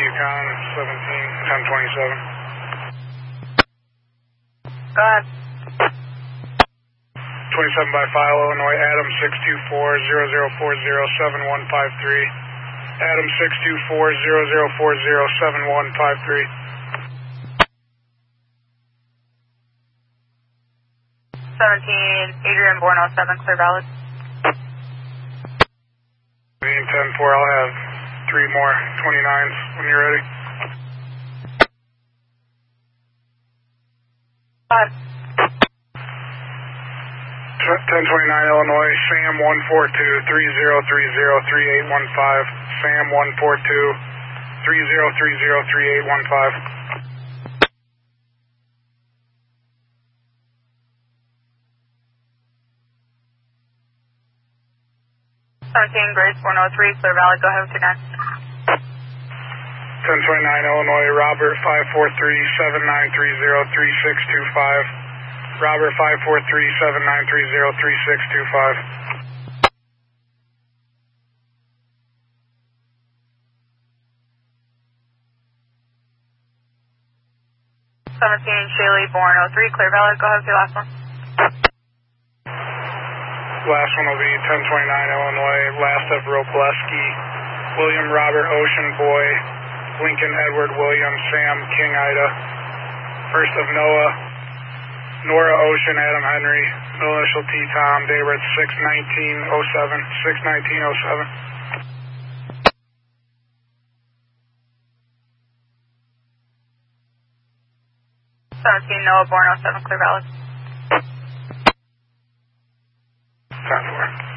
Yukon, 17, 1027. Go ahead. 27 by file, Illinois, Adam 624-0040-7153. Adam 624-0040-7153. 17, Adrian Borno 7, clear valid. 10-4, I'll have 3 more 29s when you're ready. Go ahead. 1029 Illinois, Sam 142-3030-3815. Sam 142-3030-3815. 17, Grace 103, clear valid. Go ahead with your next. 1029 Illinois, Robert 543-7930-3625. Robert 543-7930-3625. 17, Shaylee Bourne 03, clear valid. Go ahead with your last one. Last one will be 1029 Illinois, last of Robleski, William Robert Ocean Boy, Lincoln Edward William, Sam King Ida, first of Noah, Nora Ocean, Adam Henry, middle initial T Tom, date of birth 6/19/07, 6/19/07. 17, Noah Bourne 07, clear valid. 10-4.